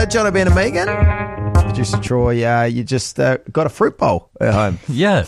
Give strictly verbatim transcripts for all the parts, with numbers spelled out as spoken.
uh, Jono, Ben and Megan. Producer Troy, uh, you just uh, got a fruit bowl at home. Yeah.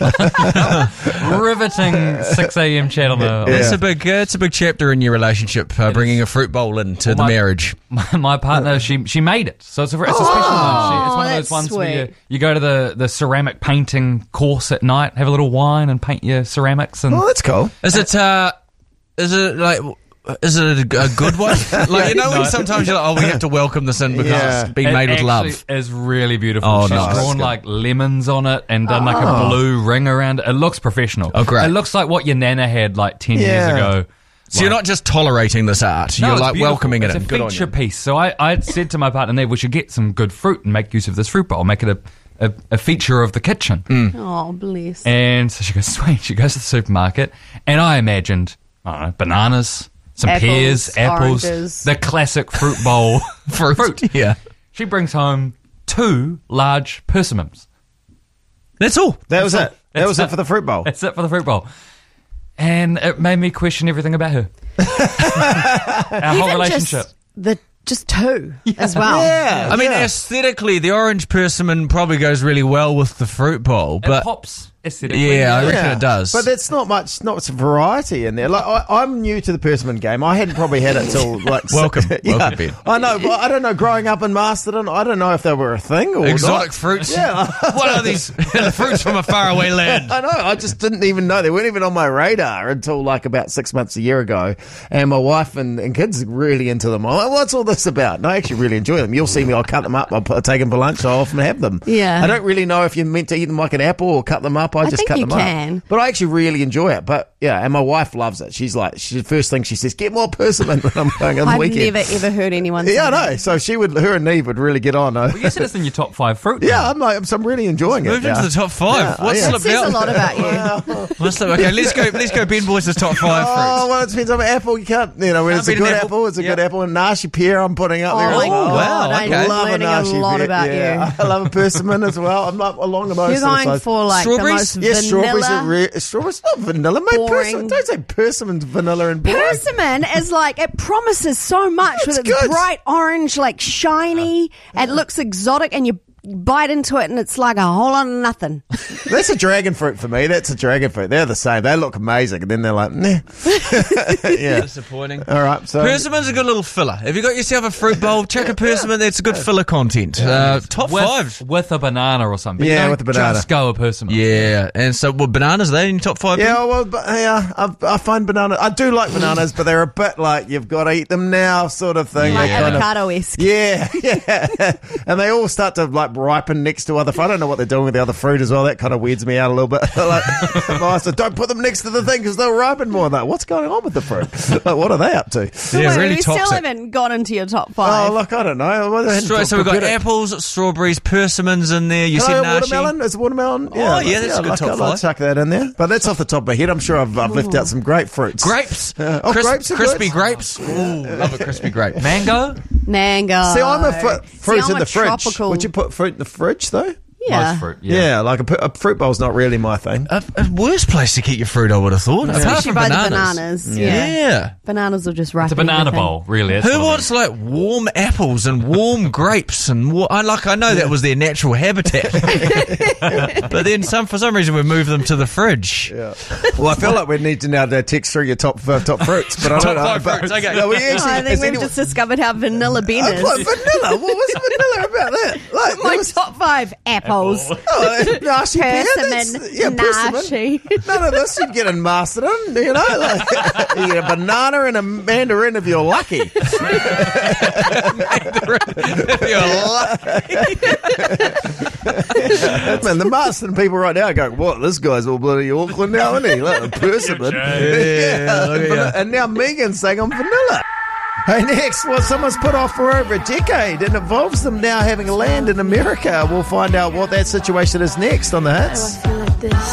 Riveting six a.m. chat on the... Yeah. It's a big, uh, it's a big chapter in your relationship, uh, bringing a fruit bowl into Well, the my- marriage. My, my partner, she she made it. So it's a, it's a special one. She, it's one of that's those ones where you, sweet. you go to the, the ceramic painting course at night, have a little wine and paint your ceramics. And Oh, that's cool. Is it, uh, is it like... Is it a, a good one? Like, you know, when No. sometimes you're like, oh, we have to welcome this in because Yeah. it's been it made with actually love. is really beautiful. Oh, She's nice. That's drawn good. like lemons on it and done like a blue ring around it. It looks professional. Oh, great. It looks like what your nana had like ten Yeah. years ago. So you're not just tolerating this art, No, you're it's like beautiful. welcoming it it's in. a Good on feature you. piece. So I, I said to my partner, Neve, we should get some good fruit and make use of this fruit bowl, make it a, a, a feature of the kitchen. Oh, bless. And so she goes, sweet. She goes to the supermarket, and I imagined, I don't know, bananas, some Apples, pears, apples, oranges. the classic fruit bowl fruit. Yeah. She brings home two large persimmons. That's all. That was it. That That's was it. it for the fruit bowl. That's it for the fruit bowl. And it made me question everything about her. Our whole Even relationship. Just the just two as well. Yeah. I mean, yeah. aesthetically, the orange persimmon probably goes really well with the fruit bowl, It but pops aesthetically. yeah, I reckon Yeah. it does. But that's not much, not much variety in there. Like I, I'm new to the persimmon game. I hadn't probably had it till like Welcome. yeah, Welcome, Ben. I know, but I don't know. Growing up in Masterton, I don't know if they were a thing or Exotic not. fruits. Yeah. What are these fruits from a faraway land? I know. I just didn't even know. They weren't even on my radar until like about six months a year ago. And my wife and, and kids are really into them. I'm like, what's all this about? And I actually really enjoy them. You'll see me. I'll cut them up. I'll put, take them for lunch. I often have them. Yeah. I don't really know if you're meant to eat them like an apple or cut them up. I, I just think cut you them can. up. But I actually really enjoy it. But yeah, and my wife loves it. She's like, she, the first thing she says, get more persimmon when I'm going on the I've weekend. never ever heard anyone say Yeah, I that. know. So she would, her and Neve would really get on. Uh, Well, you said it's in your top five fruit. yeah, now. I'm like, I'm really enjoying it. Moved now. into the top five. Yeah, What's yeah. That slipped says out? a lot about you. What's slipped- Okay, let's go. Let's go. Ben Boyce's top five Oh, fruits. well, it depends on the apple. You can't, you know, when Can't it's a beat an good apple. apple, it's a Yeah. good apple. And nashi pear, I'm putting up there. Oh, as my well. God, wow, I'm okay. Love learning a nashi lot pear, about yeah. you. I love a persimmon as well. I'm like along those You're sort of going sides. for like Strawberries? the most Yeah, strawberries are vanilla. re- strawberries not vanilla, mate. boring. Persimmon, don't say persimmon's vanilla and boring. Persimmon is like, it promises so much with It's its good. bright orange, like shiny. It looks exotic, and you bite into it, and it's like a whole lot of nothing. That's a dragon fruit for me. That's a dragon fruit. They're the same. They look amazing, and then they're like, nah. yeah. Disappointing. All right. So Persimmon's a good little filler. Have you got yourself a fruit bowl? Check a persimmon. That's a good filler content. Uh, top with, five. with a banana or something. Yeah, You don't with a banana. Just go a persimmon. Yeah, and so well, bananas. Are they in your top five? yeah, well, but, yeah, I, I find banana. I do like bananas, but they're a bit like you've got to eat them now, sort of thing. Like They kind of- avocado-esque. Yeah, yeah, and they all start to like ripen next to other fruit. I don't know what they're doing with the other fruit as well. That kind of weirds me out a little bit. Like, I said, don't put them next to the thing because they'll ripen more. Like, what's going on with the fruit? Like, what are they up to? Yeah, Wait, really we still toxic. haven't got into your top five. Oh, look, I don't know. Well, they hadn't Stra- so we've got prepared it. apples, strawberries, persimmons in there. You Can I said have nashi. watermelon? Is watermelon? Oh, yeah, that's a good like, top I'd like five. to chuck that in there. But that's off the top of my head. I'm sure I've, I've left out some grapefruits. Grapes. Uh, oh, Crisp- grapes are crispy good. grapes. Ooh, love a crispy grape. Mango? Mango. See, I'm a fr- See, fruits I'm in a the fridge. tropical- Would you put fruit in the fridge though? Yeah. Most fruit. Yeah, Yeah. like a, pu- a fruit bowl's not really my thing. A, a worse place to keep your fruit, I would have thought. Apart Especially from by bananas. the bananas. Yeah. Yeah. Bananas will just ripen It's a banana everything. bowl, really. That's Who what it wants is. like warm apples and warm grapes and wa- I like I know that was their natural habitat, but then some for some reason we moved them to the fridge. Yeah. Well, I feel like we need to now uh, text through your top uh, top fruits, but I Top don't know. five but- fruits, okay. No, we Oh, actually, I think has we've anyone- just discovered how vanilla Ben Uh, is. what, vanilla? What was vanilla about that? Like, My there was- top five apples. oh, nashi pear, that's- Persimmon, yeah, persimmon. nashi. None of this you'd get in Masterton, you know. Like, you get a banana and a mandarin if you're lucky. You're lucky. Man, the Masterton people right now are going, what, this guy's all bloody Auckland now, isn't he? Like a persimmon. Yeah, look at Van- ya. and now Megan's saying I'm vanilla. Hey, next, what someone's put off for over a decade and involves them now having land in America. We'll find out what that situation is next on the Hits. I feel like this.